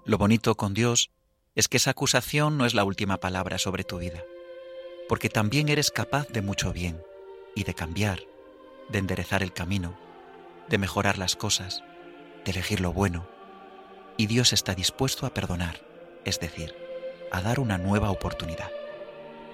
Lo bonito con Dios es que esa acusación no es la última palabra sobre tu vida, porque también eres capaz de mucho bien y de cambiar, de enderezar el camino, de mejorar las cosas, de elegir lo bueno, y Dios está dispuesto a perdonar, es decir, a dar una nueva oportunidad.